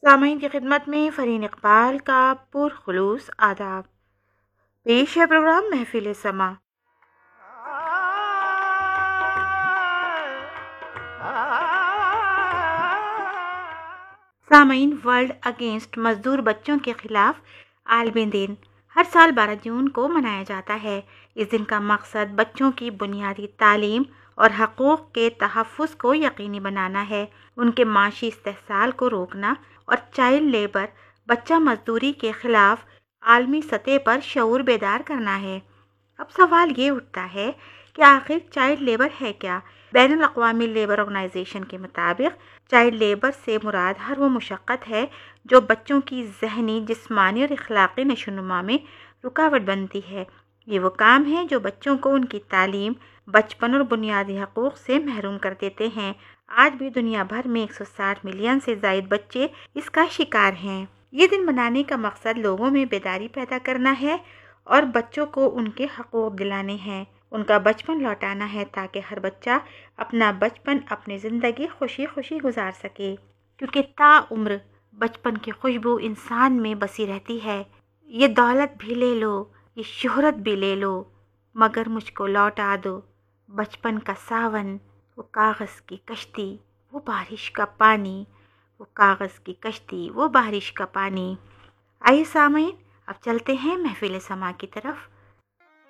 سامعین کی خدمت میں فرین اقبال کا پرخلوص آداب. پیش ہے پروگرام محفل سما. سامعین، ورلڈ اگینسٹ مزدور بچوں کے خلاف عالمی دن ہر سال 12 جون کو منایا جاتا ہے. اس دن کا مقصد بچوں کی بنیادی تعلیم اور حقوق کے تحفظ کو یقینی بنانا ہے، ان کے معاشی استحصال کو روکنا اور چائلڈ لیبر بچہ مزدوری کے خلاف عالمی سطح پر شعور بیدار کرنا ہے. اب سوال یہ اٹھتا ہے کہ آخر چائلڈ لیبر ہے کیا؟ بین الاقوامی لیبر آرگنائزیشن کے مطابق چائلڈ لیبر سے مراد ہر وہ مشقت ہے جو بچوں کی ذہنی، جسمانی اور اخلاقی نشوونما میں رکاوٹ بنتی ہے. یہ وہ کام ہیں جو بچوں کو ان کی تعلیم، بچپن اور بنیادی حقوق سے محروم کر دیتے ہیں. آج بھی دنیا بھر میں 160 ملین سے زائد بچے اس کا شکار ہیں. یہ دن منانے کا مقصد لوگوں میں بیداری پیدا کرنا ہے اور بچوں کو ان کے حقوق دلانے ہیں، ان کا بچپن لوٹانا ہے تاکہ ہر بچہ اپنا بچپن، اپنی زندگی خوشی خوشی گزار سکے، کیونکہ تا عمر بچپن کی خوشبو انسان میں بسی رہتی ہے. یہ دولت بھی لے لو، یہ شہرت بھی لے لو، مگر مجھ کو لوٹا دو بچپن کا ساون، وہ کاغذ کی کشتی، وہ بارش کا پانی، وہ کاغذ کی کشتی، وہ بارش کا پانی. آئیے سامعین، اب چلتے ہیں محفل سما کی طرف.